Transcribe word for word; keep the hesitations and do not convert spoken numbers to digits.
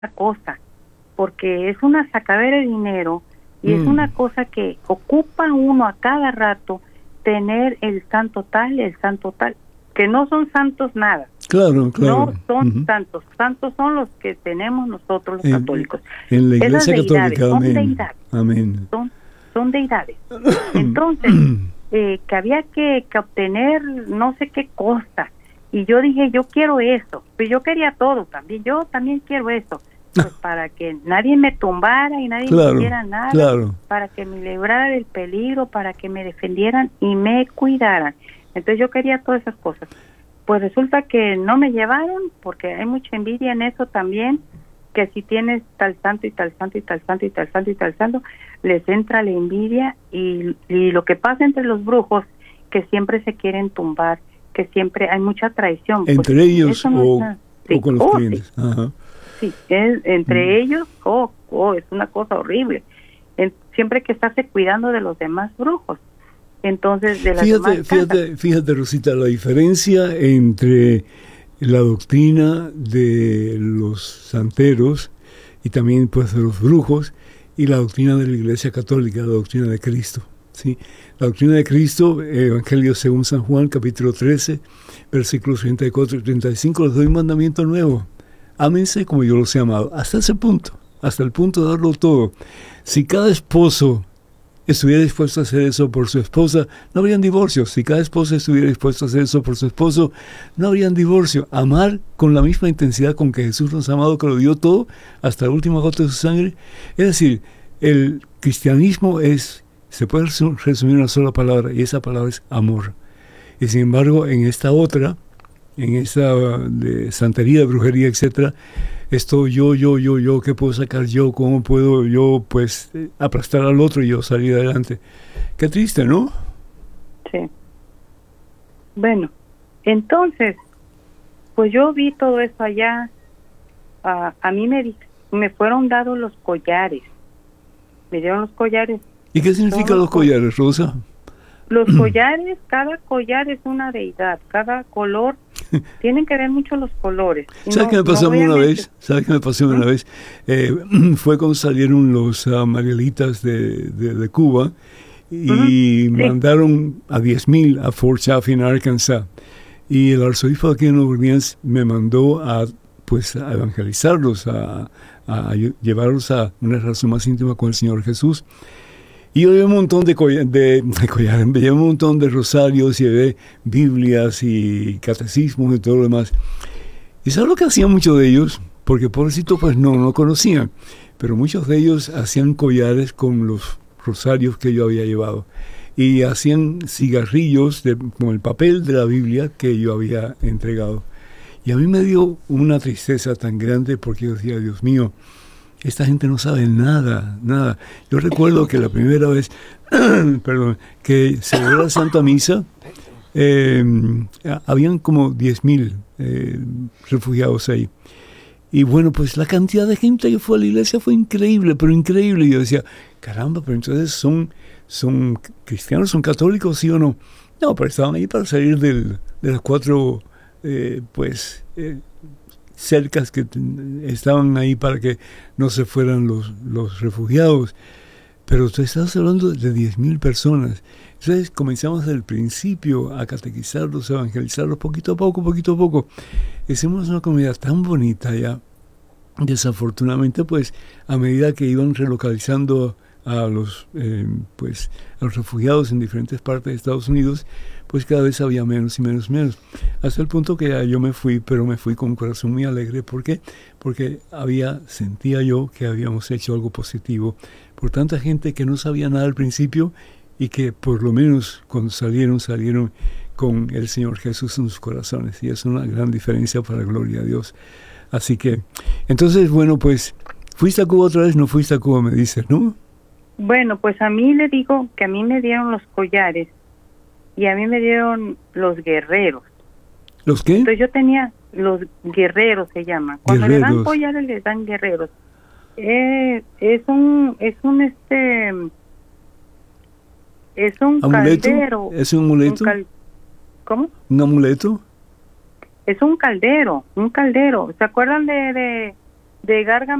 cosa, porque es una sacadera de dinero y mm. es una cosa que ocupa uno a cada rato tener el santo tal, el santo tal, que no son santos nada. Claro, claro. No son uh-huh. santos, santos son los que tenemos nosotros los en, católicos. En la Iglesia Esas Católica, deidades, amén. Son deidades, amén. Son, son deidades. Entonces, eh, que había que, que obtener no sé qué cosa. Y yo dije, yo quiero eso. Pues yo quería todo también. Yo también quiero eso. Pues para que nadie me tumbara y nadie claro, me hiciera nada. Claro. Para que me librara del peligro, para que me defendieran y me cuidaran. Entonces yo quería todas esas cosas. Pues resulta que no me llevaron, porque hay mucha envidia en eso también, que si tienes tal santo y tal santo y tal santo y tal santo y tal santo, les entra la envidia y, y lo que pasa entre los brujos, que siempre se quieren tumbar, que siempre hay mucha traición. ¿Entre pues, ellos no o, es sí, o con los oh, clientes? Sí, Ajá. sí es, entre mm. ellos, oh, oh, es una cosa horrible. En, siempre que estarse cuidando de los demás brujos. Entonces, de las fíjate, demás fíjate, casas. fíjate, Rosita, la diferencia entre la doctrina de los santeros y también pues de los brujos y la doctrina de la Iglesia Católica, la doctrina de Cristo. ¿sí? La doctrina de Cristo, Evangelio según San Juan, capítulo trece, versículos treinta y cuatro y treinta y cinco, les doy un mandamiento nuevo. Ámense como yo los he amado. Hasta ese punto, hasta el punto de darlo todo. Si cada esposo estuviera dispuesto a hacer eso por su esposa, no habrían divorcios. Si cada esposa estuviera dispuesto a hacer eso por su esposo, no habrían divorcio. Amar con la misma intensidad con que Jesús nos ha amado, que lo dio todo, hasta la última gota de su sangre. Es decir, el cristianismo es, se puede resumir en una sola palabra, y esa palabra es amor. Y sin embargo, en esta otra, en esta de santería, brujería, etcétera, esto yo, yo, yo, yo, ¿qué puedo sacar yo? ¿Cómo puedo yo, pues, aplastar al otro y yo salir adelante? Qué triste, ¿no? Sí. Bueno, entonces, pues yo vi todo eso allá. Uh, a mí me, me fueron dados los collares. Me dieron los collares. ¿Y qué significan los collares, Rosa? Los collares, cada collar es una deidad, cada color, tienen que ver mucho los colores. ¿Sabes qué me pasó no una vez? ¿Sabes qué me pasó una vez? Eh, fue cuando salieron los uh, Marielitas de, de, de Cuba y uh-huh. mandaron sí. a diez mil a Fort Chaffin, Arkansas. Y el arzobispo de aquí en Nueva Orleans me mandó a, pues, a evangelizarlos, a, a llevarlos a una relación más íntima con el Señor Jesús. Y yo llevé un montón de, coll- de, de collares, llevé un montón de rosarios, llevé Biblias y catecismos y todo lo demás. ¿Y sabes lo que hacían muchos de ellos? Porque pobrecito pues no, no conocían, pero muchos de ellos hacían collares con los rosarios que yo había llevado. Y hacían cigarrillos de, con el papel de la Biblia que yo había entregado. Y a mí me dio una tristeza tan grande porque yo decía, Dios mío, esta gente no sabe nada, nada. Yo recuerdo que la primera vez, perdón, que celebré la Santa Misa, eh, habían como diez mil eh, refugiados ahí. Y bueno, pues la cantidad de gente que fue a la iglesia fue increíble, pero increíble. Y yo decía, caramba, pero entonces son, son cristianos, son católicos, ¿sí o no? No, pero estaban ahí para salir del, de las cuatro, eh, pues... Eh, cercas que estaban ahí para que no se fueran los, los refugiados. Pero tú estás hablando de diez mil personas. Entonces comenzamos desde el principio a catequizarlos, a evangelizarlos poquito a poco, poquito a poco. Hicimos una comunidad tan bonita ya. Desafortunadamente, pues, a medida que iban relocalizando a los, eh, pues, a los refugiados en diferentes partes de Estados Unidos, pues cada vez había menos y menos y menos. Hasta el punto que ya yo me fui, pero me fui con un corazón muy alegre. ¿Por qué? Porque había, sentía yo que habíamos hecho algo positivo por tanta gente que no sabía nada al principio y que por lo menos cuando salieron, salieron con el Señor Jesús en sus corazones. Y es una gran diferencia para gloria a Dios. Así que, entonces, bueno, pues, ¿fuiste a Cuba otra vez? No fuiste a Cuba, me dices, ¿no? Bueno, pues a mí le digo que a mí me dieron los collares y a mí me dieron los guerreros. ¿Los qué? Entonces yo tenía los guerreros, se llaman. Cuando guerreros. le dan collares, les dan guerreros. Eh, es un, es un este, es un ¿Amuleto? caldero. ¿Es un amuleto? Un cal, ¿Cómo? ¿Un amuleto? Es un caldero, un caldero. ¿Se acuerdan de, de, de Gargam